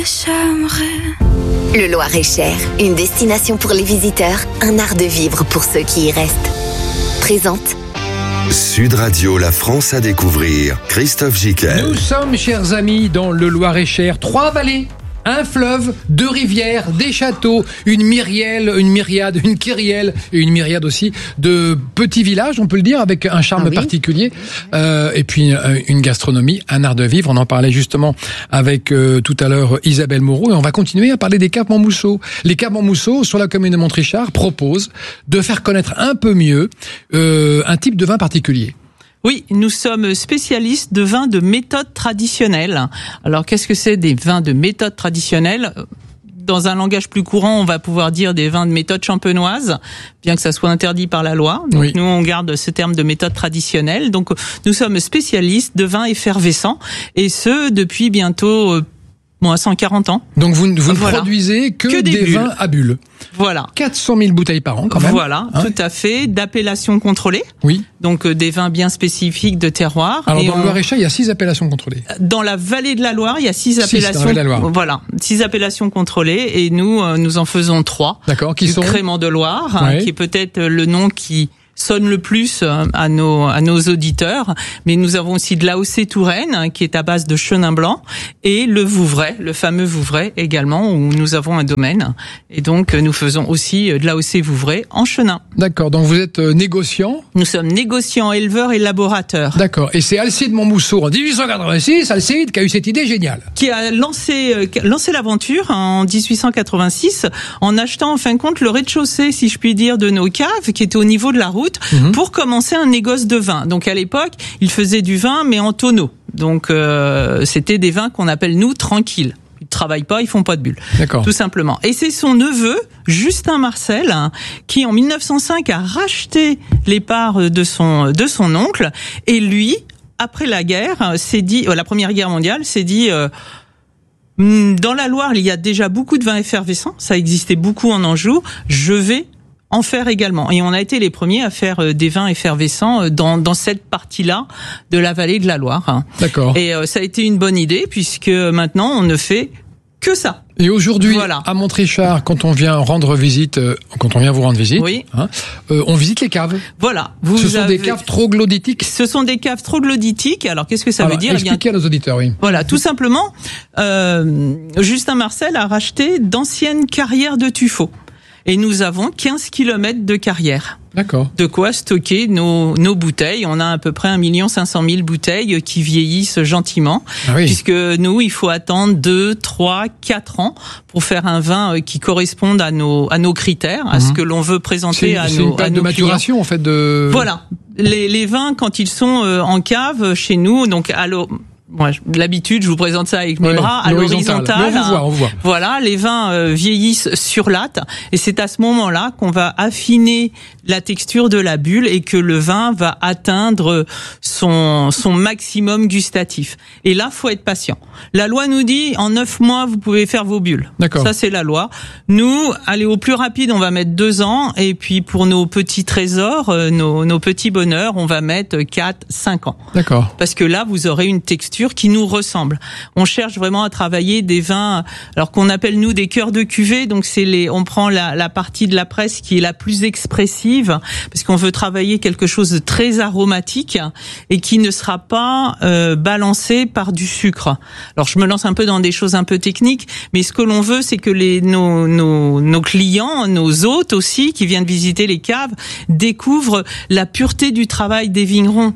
Le Loir-et-Cher, une destination pour les visiteurs, un art de vivre pour ceux qui y restent. Présente Sud Radio, la France à découvrir. Christophe Giquel. Nous sommes, chers amis, dans le Loir-et-Cher. 3 vallées, un fleuve, 2 rivières, des châteaux, une myriade, une kyrielle et une myriade aussi de petits villages, on peut le dire, avec un charme particulier. Et puis une gastronomie, un art de vivre. On en parlait justement avec tout à l'heure Isabelle Moreau. Et on va continuer à parler des caves Montmousseau. Les caves Montmousseau, sur la commune de Montrichard, proposent de faire connaître un peu mieux un type de vin particulier. Oui, nous sommes spécialistes de vins de méthode traditionnelle. Alors, qu'est-ce que c'est des vins de méthode traditionnelle ? Dans un langage plus courant, on va pouvoir dire des vins de méthode champenoise, bien que ça soit interdit par la loi. Donc, nous, on garde ce terme de méthode traditionnelle. Donc, nous sommes spécialistes de vins effervescents, et ce, depuis bientôt 140 ans. Donc, vous ne produisez que des vins à bulles. Voilà. 400 000 bouteilles par an, quand même. Voilà, tout à fait. D'appellations contrôlées. Oui. Donc, des vins bien spécifiques de terroir. Alors, dans le Loir-et-Cher, il y a 6 appellations contrôlées. Dans la vallée de la Loire, il y a 6 appellations. Dans la vallée de la Loire. Voilà. 6 appellations contrôlées. Et nous en faisons 3. D'accord. Qui sont? Crémant de Loire, qui est peut-être le nom qui sonne le plus à nos auditeurs, mais nous avons aussi de l'AOC Touraine qui est à base de chenin blanc, et le Vouvray, le fameux Vouvray également, où nous avons un domaine, et donc nous faisons aussi de l'AOC Vouvray en chenin. D'accord, donc vous êtes négociant? Nous sommes négociants, éleveurs et laborateurs. D'accord, et c'est Alcide Montmousseau en 1886, Alcide qui a eu cette idée géniale. Qui a lancé l'aventure en 1886 en achetant en fin de compte le rez-de-chaussée, si je puis dire, de nos caves, qui était au niveau de la route, pour commencer un négoce de vin. Donc à l'époque, il faisait du vin mais en tonneau. Donc c'était des vins qu'on appelle nous tranquilles. Ils travaillent pas, ils font pas de bulles. D'accord. Tout simplement. Et c'est son neveu, Justin Marcel, qui en 1905 a racheté les parts de son oncle, et lui, après la guerre, s'est dit, la Première Guerre mondiale, s'est dit dans la Loire, il y a déjà beaucoup de vins effervescents, ça existait beaucoup en Anjou, je vais en faire également. Et on a été les premiers à faire des vins effervescents dans cette partie-là de la vallée de la Loire. D'accord. Et ça a été une bonne idée, puisque maintenant on ne fait que ça. Et aujourd'hui, à Montrichard, quand on vient vous rendre visite, on visite les caves. Voilà. Ce sont des caves troglodytiques. Ce sont des caves troglodytiques. Alors, qu'est-ce que ça veut dire? Expliquez à nos auditeurs, oui. Voilà, tout simplement, Justin Marcel a racheté d'anciennes carrières de tuffeau. Et nous avons 15 kilomètres de carrière. D'accord. De quoi stocker nos bouteilles. On a à peu près 1 500 000 bouteilles qui vieillissent gentiment. Ah oui. Puisque nous, il faut attendre 2, 3, 4 ans pour faire un vin qui corresponde à nos critères, à ce que l'on veut présenter à nos clients. C'est une période de maturation, en fait, de... Voilà. Les vins, quand ils sont en cave chez nous, donc moi, l'habitude, je vous présente ça avec mes bras à l'horizontale. On voit. Voilà, les vins vieillissent sur latte, et c'est à ce moment-là qu'on va affiner la texture de la bulle et que le vin va atteindre son maximum gustatif. Et là, faut être patient. La loi nous dit, en 9 mois, vous pouvez faire vos bulles. D'accord. Ça, c'est la loi. Nous, allez au plus rapide, on va mettre 2 ans, et puis pour nos petits trésors, nos petits bonheurs, on va mettre 4, 5 ans. D'accord. Parce que là, vous aurez une texture qui nous ressemble. On cherche vraiment à travailler des vins, alors qu'on appelle nous des cœurs de cuvée. Donc on prend la partie de la presse qui est la plus expressive, parce qu'on veut travailler quelque chose de très aromatique et qui ne sera pas balancé par du sucre. Alors je me lance un peu dans des choses un peu techniques, mais ce que l'on veut, c'est que nos clients, nos hôtes aussi, qui viennent visiter les caves, découvrent la pureté du travail des vignerons.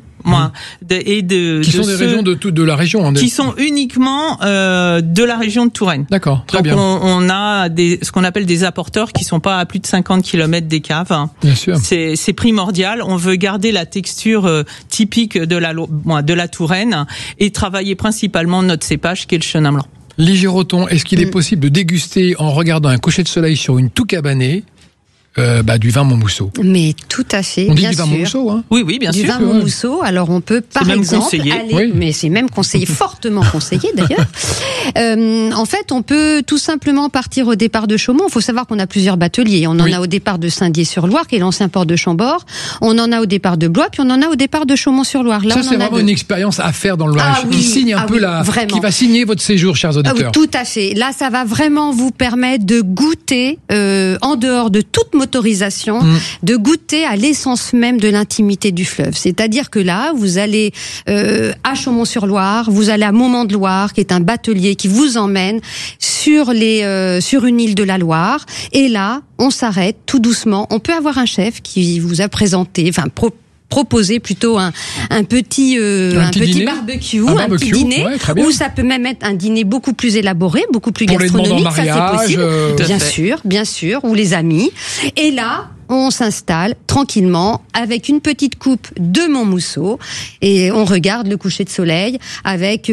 Qui sont des régions de la région. Qui sont uniquement de la région de Touraine. D'accord, très bien. On a ce qu'on appelle des apporteurs qui sont pas à plus de 50 km des caves. Bien sûr. C'est primordial. On veut garder la texture typique de la Touraine et travailler principalement notre cépage qui est le chenin blanc. Ligiroton, est-ce qu'il est possible de déguster en regardant un coucher de soleil sur une toux cabanée du vin Monmousseau. Mais tout à fait, On dit bien du vin sûr. Monmousseau, hein. Oui, bien Du sûr. vin Monmousseau. Alors on peut par même exemple conseillé. aller, Oui. mais c'est même conseillé, fortement conseillé d'ailleurs. En fait, on peut tout simplement partir au départ de Chaumont. Il faut savoir qu'on a plusieurs bateliers. On en a au départ de Saint-Dié-sur-Loire, qui est l'ancien port de Chambord. On en a au départ de Blois, puis on en a au départ de Chaumont-sur-Loire. Là, Ça, on c'est en a vraiment deux. une expérience à faire dans le Loir-et-Cher, Ah oui, qui signe un peu vraiment. qui va signer votre séjour, chers Ah oui, auditeurs. tout à fait. Là, ça va vraiment vous permettre de goûter, en dehors de toute motorisation, de goûter à l'essence même de l'intimité du fleuve. C'est-à-dire que là, vous allez à Chaumont-sur-Loire, vous allez à Momant-de-Loire, qui est un batelier qui vous emmène sur une île de la Loire. Et là, on s'arrête tout doucement. On peut avoir un chef qui vous a présenté, proposer plutôt un petit dîner, barbecue, un petit dîner, ouais, très bien. ou ça peut même être un dîner beaucoup plus élaboré, beaucoup plus Pour les demandes en gastronomique, ça mariage, c'est possible, bien sûr, ou les amis. Et là, on s'installe tranquillement avec une petite coupe de Monmousseau et on regarde le coucher de soleil avec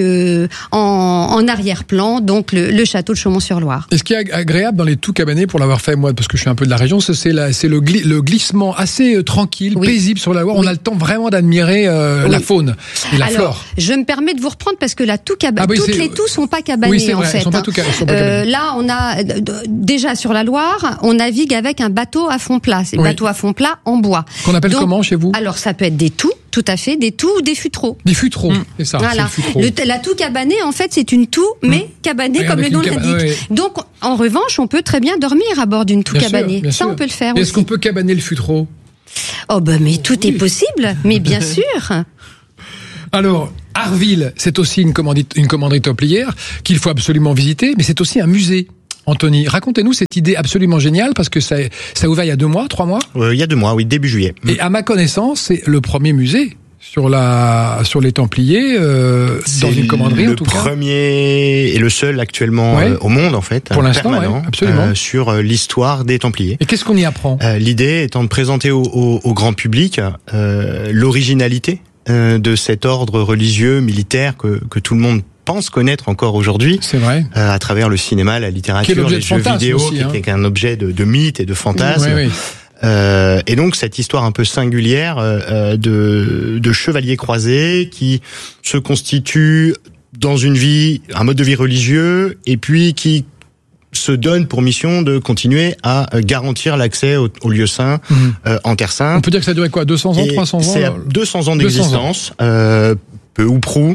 en arrière-plan donc le château de Chaumont-sur-Loire. Et ce qui est agréable dans les tout cabanets, pour l'avoir fait moi, parce que je suis un peu de la région, c'est le glissement assez tranquille, paisible sur la Loire. On a le temps vraiment d'admirer la faune et la flore. Je me permets de vous reprendre parce que là, toutes les toux sont pas cabanés oui, c'est vrai, en fait. Ils sont pas tout cabanés. Là, on a déjà sur la Loire, on navigue avec un bateau à fond plat. C'est bateau à fond plat en bois. Qu'on appelle comment chez vous? Alors ça peut être des toux, tout à fait, des toux ou des futreaux. Des futreaux, c'est ça. Voilà. C'est le futreau. La toux cabanée, en fait, c'est une toux, mais cabanée comme le nom l'indique. Donc, en revanche, on peut très bien dormir à bord d'une toux cabanée. Ça, on peut le faire aussi. Est-ce qu'on peut cabaner le futreau? Oh mais tout est possible, mais bien sûr. Alors, Arville, c'est aussi une commanderie templière qu'il faut absolument visiter, mais c'est aussi un musée. Anthony, racontez-nous cette idée absolument géniale, parce que ça a ouvert il y a 2 mois, 3 mois. Il y a 2 mois, oui, début juillet. Et à ma connaissance, c'est le premier musée sur les Templiers, dans une commanderie en tout cas. Le premier et le seul actuellement au monde, en fait, pour l'instant, absolument, sur l'histoire des Templiers. Et qu'est-ce qu'on y apprend? L'idée étant de présenter au grand public l'originalité de cet ordre religieux, militaire que tout le monde pense connaître encore aujourd'hui. C'est vrai. À travers le cinéma, la littérature, les jeux vidéo, qui était un objet de mythe et de fantasme. Oui. Et donc cette histoire un peu singulière de chevaliers croisés qui se constituent dans une vie, un mode de vie religieux, et puis qui se donne pour mission de continuer à garantir l'accès au lieu saint en Terre Sainte. On peut dire que ça a duré quoi, 200 ans, 300 ans? C'est 200 ans d'existence. Peu ou prou.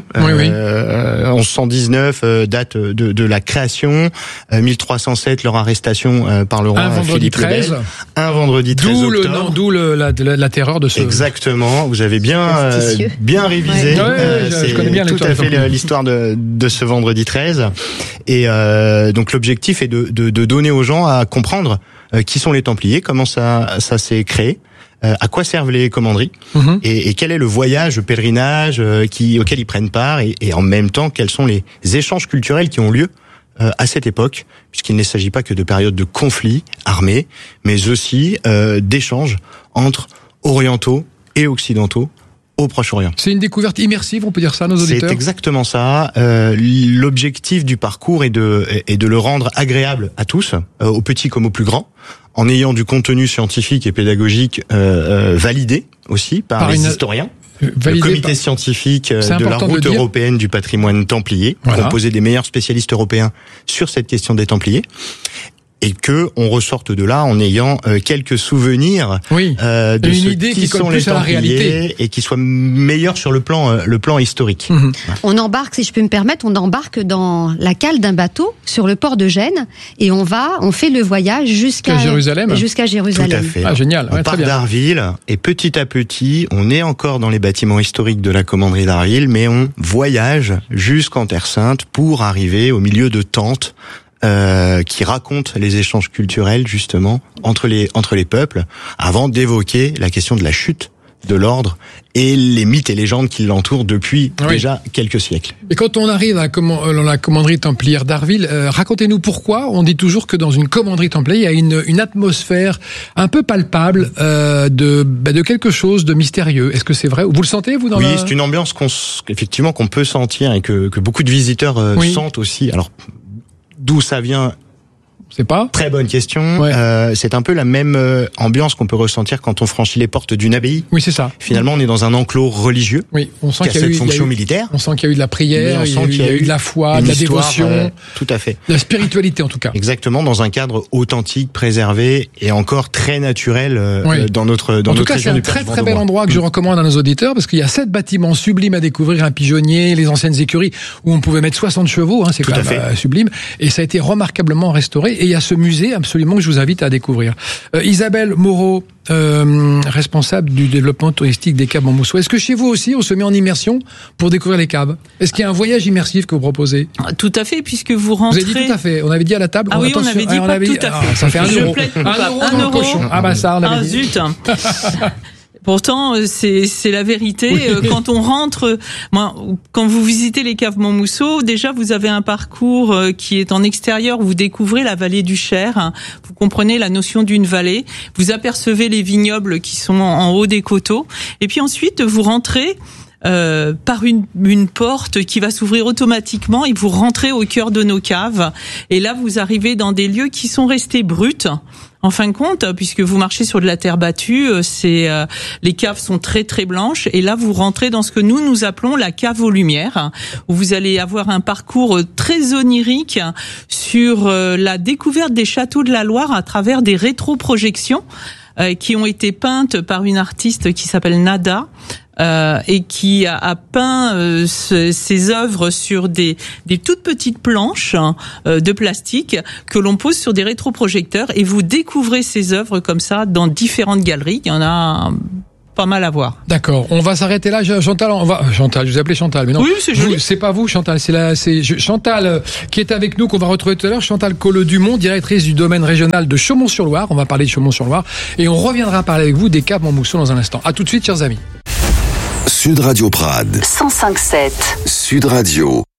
1119 date de la création, 1307 leur arrestation par le roi Philippe le Bel. Un vendredi 13 octobre. D'où la terreur de ce... Exactement, vous avez bien révisé. Je connais bien tout à fait l'histoire de ce vendredi 13. Et donc l'objectif est de donner aux gens à comprendre qui sont les Templiers, comment ça s'est créé. À quoi servent les commanderies et quel est le voyage, le pèlerinage auquel ils prennent part et en même temps quels sont les échanges culturels qui ont lieu à cette époque, puisqu'il ne s'agit pas que de périodes de conflits armés, mais aussi d'échanges entre orientaux et occidentaux au Proche-Orient. C'est une découverte immersive, on peut dire ça, nos auditeurs? C'est exactement ça. L'objectif du parcours est de le rendre agréable à tous, aux petits comme aux plus grands, en ayant du contenu scientifique et pédagogique validé aussi par les historiens. Le comité scientifique de la route européenne du patrimoine templier, composé des meilleurs spécialistes européens sur cette question des Templiers. Et que on ressorte de là en ayant quelques souvenirs de une idée qui sont les Templiers et qui soient meilleurs sur le plan historique. On embarque, si je peux me permettre, dans la cale d'un bateau sur le port de Gênes et on fait le voyage jusqu'à Jérusalem. Tout à fait. Génial. On part d'Arville et petit à petit, on est encore dans les bâtiments historiques de la commanderie d'Arville, mais on voyage jusqu'en Terre Sainte pour arriver au milieu de tentes qui raconte les échanges culturels justement entre les peuples, avant d'évoquer la question de la chute de l'ordre et les mythes et légendes qui l'entourent depuis déjà quelques siècles. Et quand on arrive dans la commanderie templière d'Arville, racontez-nous pourquoi on dit toujours que dans une commanderie templière, il y a une atmosphère un peu palpable de quelque chose de mystérieux. Est-ce que c'est vrai? Vous le sentez, vous, c'est une ambiance qu'on peut sentir et que beaucoup de visiteurs sentent aussi. Alors, d'où ça vient, C'est pas? Très bonne question. Ouais. C'est un peu la même ambiance qu'on peut ressentir quand on franchit les portes d'une abbaye. Oui, c'est ça. Finalement, on est dans un enclos religieux. Oui, on sent qui a qu'il y a cette eu, fonction militaire. On sent qu'il y a eu de la prière, Mais on sent il y a eu de la foi, une de la histoire, dévotion, tout à fait. de la spiritualité en tout cas. Exactement, dans un cadre authentique, préservé et encore très naturel Oui. dans notre En tout cas, c'est région un du très Perche très bel vendômois. endroit que je recommande à nos auditeurs parce qu'il y a 7 bâtiments sublimes à découvrir, un pigeonnier, les anciennes écuries où on pouvait mettre 60 chevaux, c'est Tout quand à même fait. sublime. Et ça a été remarquablement restauré. Et il y a ce musée absolument que je vous invite à découvrir. Isabelle Moreau, responsable du développement touristique des caves Montmousseau. Est-ce que chez vous aussi, on se met en immersion pour découvrir les caves? Est-ce qu'il y a un voyage immersif que vous proposez? Tout à fait, puisque vous Vous rentrez. avez dit tout à fait. On avait dit à la table. Ah oui, on avait dit pas tout à fait. Ça fait 1 Je euro. plaide 1 coupable. euro 1 dans le euro. cochon. Ah bah ça, on avait Ah dit. zut. Pourtant, c'est la vérité. Oui. Quand on rentre, quand vous visitez les caves Montmousseau, déjà vous avez un parcours qui est en extérieur. Vous découvrez la vallée du Cher. Vous comprenez la notion d'une vallée. Vous apercevez les vignobles qui sont en haut des coteaux. Et puis ensuite, vous rentrez par une porte qui va s'ouvrir automatiquement et vous rentrez au cœur de nos caves. Et là, vous arrivez dans des lieux qui sont restés bruts. En fin de compte, puisque vous marchez sur de la terre battue, les caves sont très très blanches. Et là, vous rentrez dans ce que nous appelons la cave aux lumières, où vous allez avoir un parcours très onirique sur la découverte des châteaux de la Loire à travers des rétroprojections qui ont été peintes par une artiste qui s'appelle Nada. Et qui a peint ses œuvres sur des toutes petites planches de plastique que l'on pose sur des rétroprojecteurs et vous découvrez ces œuvres comme ça dans différentes galeries. Il y en a pas mal à voir. D'accord. On va s'arrêter là, Chantal. Chantal, je vous appelais Chantal, mais non. Oui, c'est joli. C'est pas vous, Chantal. C'est Chantal qui est avec nous, qu'on va retrouver tout à l'heure. Chantal Collot-Dumont, directrice du domaine régional de Chaumont-sur-Loire. On va parler de Chaumont-sur-Loire et on reviendra parler avec vous des caves Montmousseau dans un instant. À tout de suite, chers amis. Sud Radio Prades. 105.7. Sud Radio.